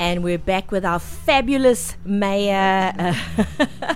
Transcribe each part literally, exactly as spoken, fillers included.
and we're back with our fabulous mayor, uh,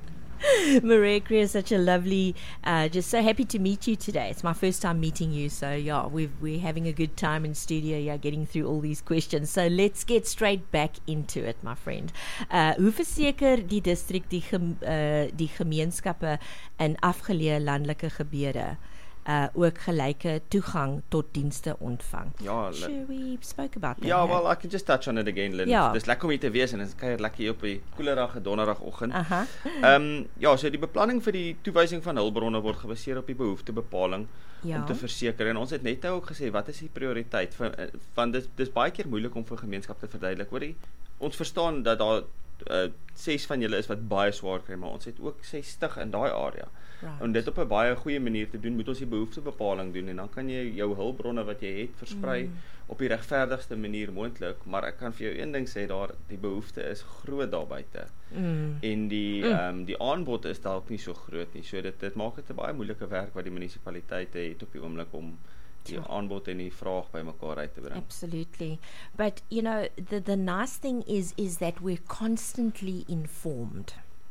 Maria Creer. Such a lovely, uh, just so happy to meet you today. It's my first time meeting you, so yeah, we've, we're having a good time in studio, yeah, getting through all these questions. So let's get straight back into it, my friend. Uh, hoe verseker die distrik die, gem, uh, die gemeenskappe in afgeleë landelike gebiede Uh, ook gelyke toegang tot dienste ontvang? Ja, sure, we spoke about that. Ja, huh? well, I can just touch on it again, Lynn. Ja. Dis lekker om hier te wees en dit is kuier lekker hier op die koelerige donderdagoggend. Aha. Ehm um, ja, so die beplanning vir die toewysing van hulpbronne word gebaseer op die behoeftebepaling Ja. om te verseker. En ons het net nou ook gesê wat is die prioriteit van van dis dis baie keer moeilik om vir gemeenskap te verduidelik. Hoorie, ons verstaan dat daar uh, ses van julle is wat baie swaar kry, maar ons het ook sestig in daai area. Right. Om dit op 'n baie goeie manier te doen, moet ons die behoeftebepaling doen en dan kan jy jou hulpbronne wat jy het versprei mm. op die regverdigste manier moontlik, maar ek kan vir jou een ding sê, daar die behoefte is groot daar buite. Mm. En die Mm. ehm um, die aanbod is dalk nie so groot nie. So dit dit maak dit 'n baie moeilike werk wat die munisipaliteite het op die oomblik om die aanbod en die vraag bymekaar uit te bring. Absolutely. But you know, the the nice thing is is that we're constantly informed.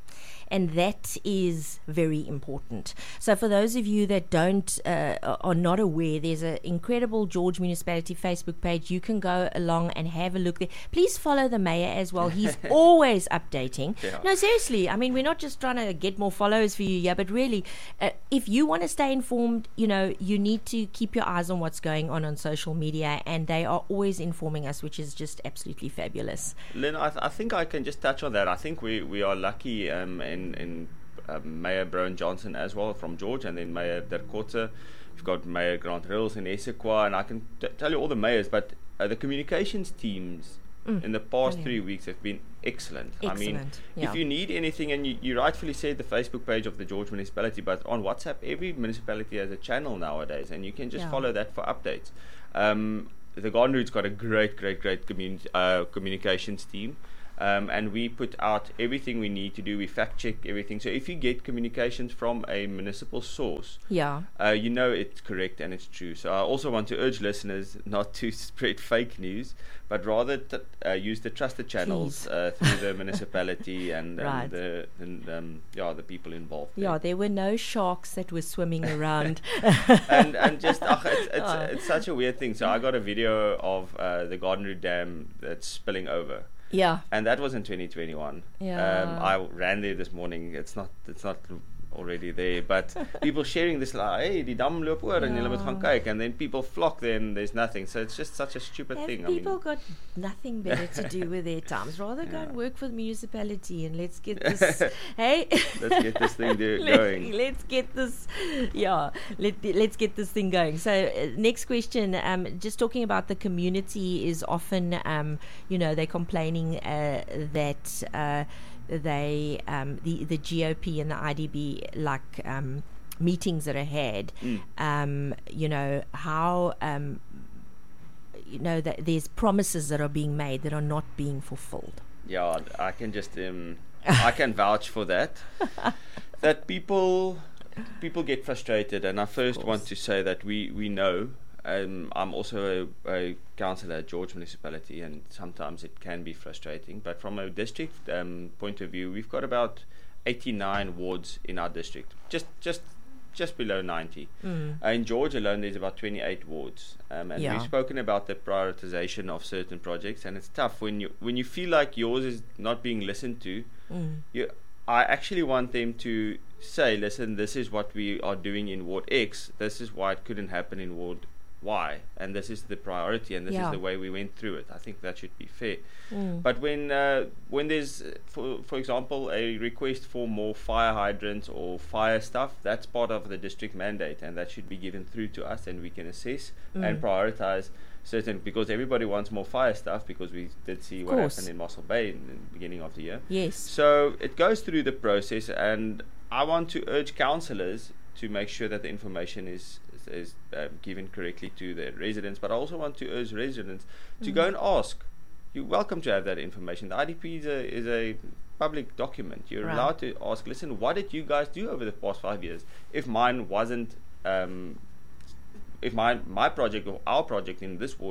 And that is very important. So for those of you that don't, uh, are not aware, there's an incredible George Municipality Facebook page. You can go along and have a look there. Please follow the mayor as well. He's always updating. Yeah. No, seriously. I mean, we're not just trying to get more followers for you, yeah, but really, uh, if you want to stay informed, you know, you need to keep your eyes on what's going on on social media, and they are always informing us, which is just absolutely fabulous. Lynn, I, th- I think I can just touch on that. I think we, we are lucky um, in in um, Mayor Brown Johnson as well from George, and then Mayor Derkotse. We've got Mayor Grant Rills in Essequa, and I can t- tell you all the mayors, but uh, the communications teams mm, in the past brilliant. three weeks have been excellent. Excellent. I mean, yeah. if you need anything, and you, you rightfully said the Facebook page of the George Municipality, but on WhatsApp, every municipality has a channel nowadays, and you can just yeah. follow that for updates. Um, the Garden Route's got a great, great, great commun- uh, communications team. Um, and we put out everything we need to do. We fact check everything. So if you get communications from a municipal source, yeah, uh, you know it's correct and it's true. So I also want to urge listeners not to spread fake news, but rather t- uh, use the trusted channels uh, through the municipality and, and right. the and, um, yeah the people involved. Yeah, there. there were no sharks that were swimming around. and and just ach, it's it's, oh. it's such a weird thing. So I got a video of uh, the Garden Route Dam that's spilling over. Yeah. And that was in twenty twenty-one. Yeah. Um, I ran there this morning. It's not it's not already there, but people sharing this like, hey, die dam loop oor en julle moet gaan kyk, and then people flock there and there's nothing. So it's just such a stupid Have thing. people I mean, got nothing better to do with their times? Rather go yeah. and work for the municipality and let's get this. Hey, let's get this thing do- let's, going. Let's get this. Yeah, let let's get this thing going. So uh, next question. Um, just talking about the community is often, um, you know, they're complaining uh, that. Uh, they um, the the G O P and the I D B like um, meetings that are had. Mm. Um, you know how um, you know that there's promises that are being made that are not being fulfilled. Yeah, I can just um, I can vouch for that. That people people get frustrated, and I first want to say that we we know. Um, I'm also a, a councillor at George Municipality, and sometimes it can be frustrating. But from a district um, point of view, we've got about eighty-nine wards in our district, just just just below ninety. Mm. Uh, in George alone, there's about twenty-eight wards, um, and yeah. we've spoken about the prioritization of certain projects, and it's tough when you when you feel like yours is not being listened to. Mm. You, I actually want them to say, listen, this is what we are doing in Ward X. This is why it couldn't happen in Ward Y, and this is the priority, and this yeah. is the way we went through it. I think that should be fair. Mm. But when uh, when there's, for for example, a request for more fire hydrants or fire stuff, that's part of the district mandate, and that should be given through to us, and we can assess mm. and prioritize certain, because everybody wants more fire stuff, because we did see what happened in Mossel Bay in the beginning of the year. Yes. So it goes through the process, and I want to urge councillors to make sure that the information is is um, given correctly to the residents, but I also want to urge residents to mm. go and ask. You're welcome to have that information. The I D P is a, is a public document. You're right. allowed to ask, listen, what did you guys do over the past five years? If mine wasn't, um, if my my project or our project in this ward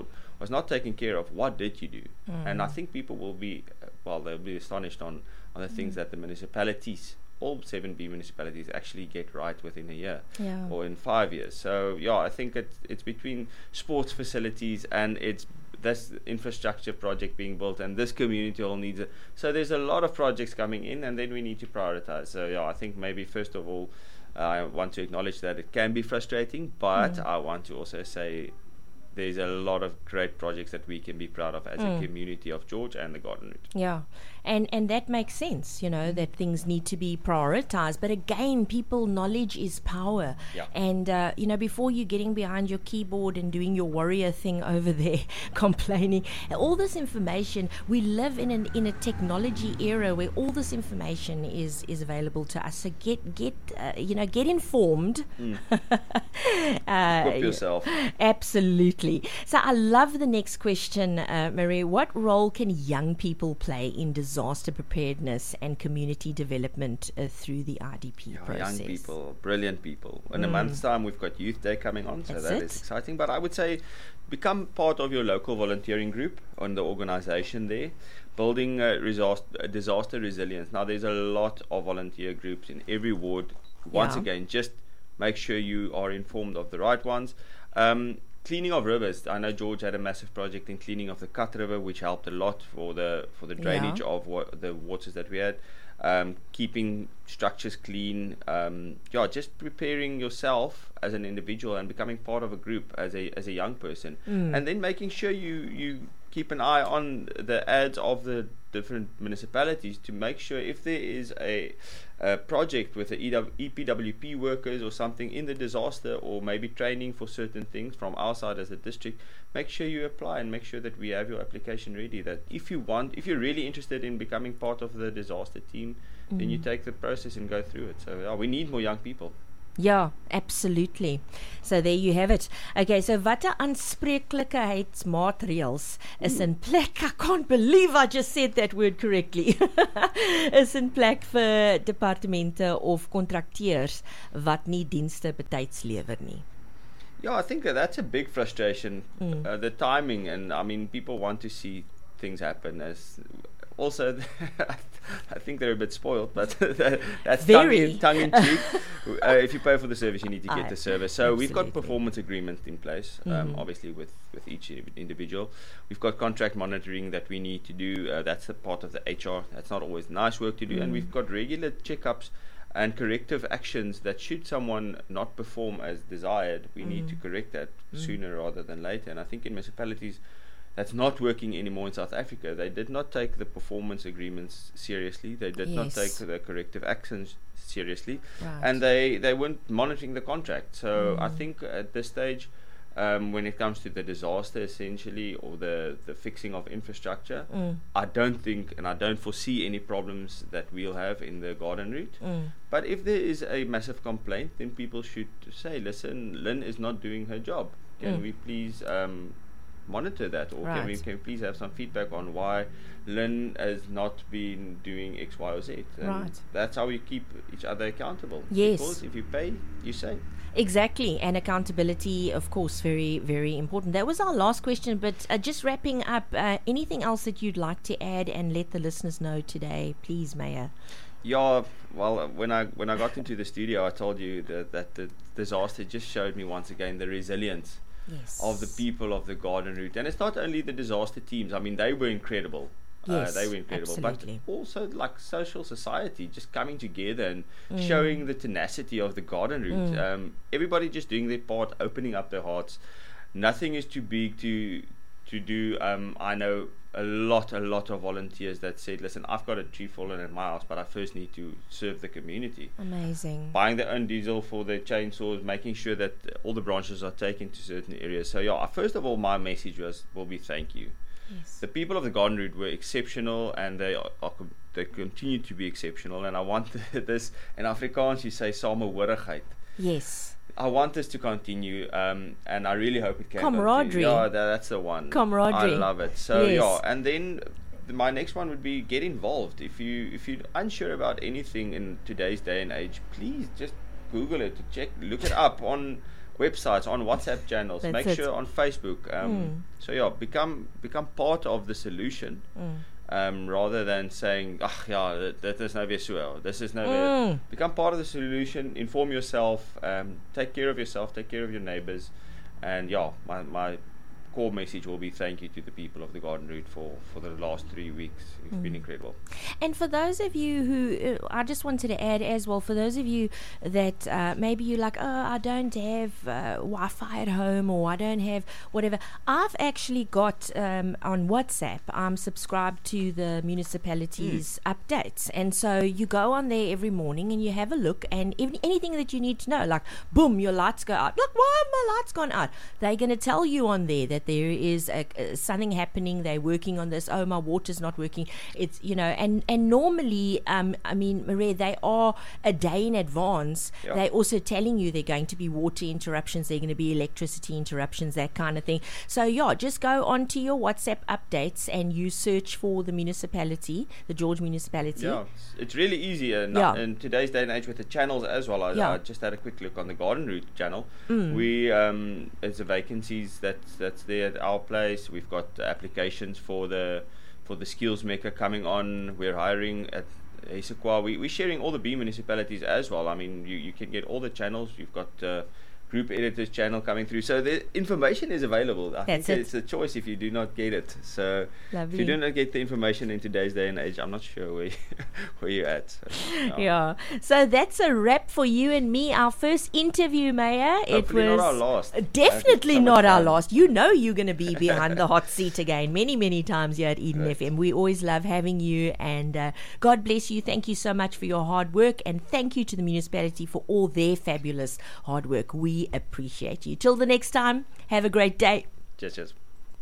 was not taken care of, what did you do? Mm. And I think people will be, uh, well, they'll be astonished on, on the mm. things that the municipalities, all seven B municipalities, actually get right within a year yeah. or in five years. So, yeah, I think it's, it's between sports facilities and it's this infrastructure project being built and this community hall needs it. So there's a lot of projects coming in, and then we need to prioritize. So, yeah, I think maybe first of all, uh, I want to acknowledge that it can be frustrating, but mm. I want to also say there's a lot of great projects that we can be proud of as mm. a community of George and the Garden Route. Yeah, and and that makes sense, you know, that things need to be prioritized. But again, people, knowledge is power. Yeah. And, uh, you know, before you getting behind your keyboard and doing your warrior thing over there, complaining, all this information, we live in an in a technology era where all this information is, is available to us. So get, get uh, you know, get informed. Mm. uh, Equip yourself. Absolutely. So I love the next question, uh, Marie. What role can young people play in disaster preparedness and community development uh, through the I D P yeah, process? Young people, brilliant people. In mm. a month's time, we've got Youth Day coming on, so That's that it. is exciting. But I would say become part of your local volunteering group on the organization there, building uh, disaster, uh, disaster resilience. Now, there's a lot of volunteer groups in every ward. Once yeah. again, just make sure you are informed of the right ones. Um, Cleaning of rivers. I know George had a massive project in cleaning of the Cut River, which helped a lot for the for the drainage yeah. of wa- the waters that we had. Um, keeping structures clean. Um, yeah, just preparing yourself as an individual and becoming part of a group as a as a young person, mm. and then making sure you you keep an eye on the ads of the different municipalities to make sure if there is a, a project with the E P W P workers or something in the disaster, or maybe training for certain things from our side as a district, make sure you apply and make sure that we have your application ready, that if you want, if you're really interested in becoming part of the disaster team, mm. then you take the process and go through it. So yeah, we need more young people. Yeah, absolutely. So there you have it. Okay, so watter aanspreeklikheidsmaatreëls is in plek. I can't believe I just said that word correctly. Is in plek vir departemente of kontrakteurs wat nie dienste betyds lewer nie. Yeah, I think that that's a big frustration. Mm. Uh, the timing, and I mean, people want to see things happen. As also, I think they're a bit spoiled, but that's tongue in, tongue in cheek. Uh, if you pay for the service, you need to get I, the service. So absolutely. we've got performance agreements in place, um, mm-hmm. obviously with, with each individual. We've got contract monitoring that we need to do. Uh, that's a part of the H R. That's not always nice work to do. Mm. And we've got regular checkups and corrective actions that should someone not perform as desired, we mm. need to correct that mm. sooner rather than later. And I think in municipalities, that's not working anymore in South Africa. They did not take the performance agreements seriously. They did yes. not take the corrective actions seriously. Right. And they, they weren't monitoring the contract. So mm. I think at this stage, um, when it comes to the disaster essentially, or the, the fixing of infrastructure, mm. I don't think and I don't foresee any problems that we'll have in the Garden Route. Mm. But if there is a massive complaint, then people should say, listen, Lynn is not doing her job. Can mm. we please um, monitor that, or right. can we can we please have some feedback on why Lynn has not been doing X, Y, or Z? And right. that's how we keep each other accountable. Yes. Because if you pay, you save. Exactly, and accountability, of course, very, very important. That was our last question, but uh, just wrapping up, uh, anything else that you'd like to add and let the listeners know today, please, Mayor? Yeah, well, uh, when I when I got into the studio, I told you that, that the disaster just showed me once again the resilience yes. of the people of the Garden Route. And it's not only the disaster teams. I mean, they were incredible. Yes, uh, they were incredible. absolutely. But also like social society, just coming together and mm. showing the tenacity of the Garden Route. Mm. Um, everybody just doing their part, opening up their hearts. Nothing is too big to to do. Um, I know a lot, a lot of volunteers that said, listen, I've got a tree fallen in my house, but I first need to serve the community. Amazing. Buying their own diesel for their chainsaws, making sure that all the branches are taken to certain areas. So yeah, first of all, my message was will be thank you. Yes. The people of the Garden Route were exceptional, and they are, are they continue to be exceptional. And I want this in Afrikaans. You say samehorigheid. Yes. I want this to continue, um, and I really hope it can. Camaraderie. Continue. Yeah, that, that's the one. Camaraderie. I love it. So yes. yeah, and then th- my next one would be get involved. If you if you're unsure about anything in today's day and age, please just Google it, check, look it up on websites, on WhatsApp channels. That's Make it. sure on Facebook. Um, Mm. So yeah, become become part of the solution. Mm. Um, rather than saying, "Ah, yeah, that, that is nou weer so. This is nou weer." Mm. Become part of the solution. Inform yourself. Um, take care of yourself. Take care of your neighbors. And yeah, my my core message will be thank you to the people of the Garden Route for for the last three weeks. It's Mm. been incredible. And for those of you who, uh, I just wanted to add as well, for those of you that uh, maybe you're like, oh, I don't have uh, Wi-Fi at home, or I don't have whatever. I've actually got um, on WhatsApp, I'm subscribed to the municipality's mm. updates. And so you go on there every morning and you have a look, and if anything that you need to know, like, boom, your lights go out. Look, why have my lights gone out? They're going to tell you on there that there is a, a, something happening. They're working on this. Oh, my water's not working. It's, you know, and, and normally, um, I mean, Maria, they are a day in advance. Yeah. They're also telling you they're going to be water interruptions, they're going to be electricity interruptions, that kind of thing. So, yeah, just go onto your WhatsApp updates and you search for the municipality, the George municipality. Yeah, it's, it's really easy. Uh, Yeah. In today's day and age with the channels as well, I, Yeah. I just had a quick look on the Garden Route channel. Mm. We um, There's a vacancies that's that's there at our place. We've got applications for the for the skills maker coming on. We're hiring at Issaquah. We we're sharing all the B municipalities as well. I mean, you, you can get all the channels. You've got uh, group editors channel coming through, so the information is available. I That's think it. it's a choice if you do not get it. So Lovely. if you do not get the information in today's day and age, I'm not sure where where you're at. So, yeah. Yeah. So that's a wrap for you and me. Our first interview, Maya. Hopefully it was not our last. Uh, Definitely I had so not much our fun. last. You know you're going to be behind the hot seat again many, many times here at Eden Correct. F M. We always love having you, and uh, God bless you. Thank you so much for your hard work, and thank you to the municipality for all their fabulous hard work. We appreciate you. Till the next time, have a great day. Cheers, cheers.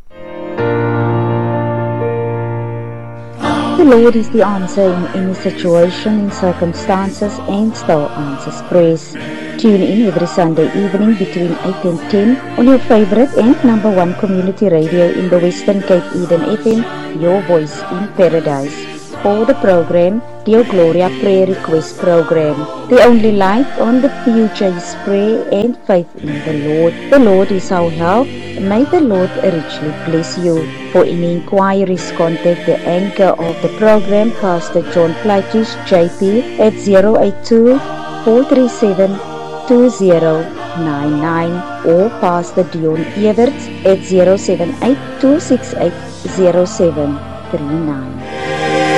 The Lord is the answer in any situation and circumstances, and still answers prayers. Tune in every Sunday evening between eight and ten on your favorite and number one community radio in the Western Cape, Eden F M, your voice in paradise. For the program, Deo Gloria Prayer Request Program. The only light on the future is prayer and faith in the Lord. The Lord is our help. May the Lord richly bless you. For any inquiries, contact the anchor of the program, Pastor John Flytish, J P, at zero eight two, four three seven, two zero nine nine, or Pastor Dion Everts at zero seven eight, two six eight, zero seven three nine.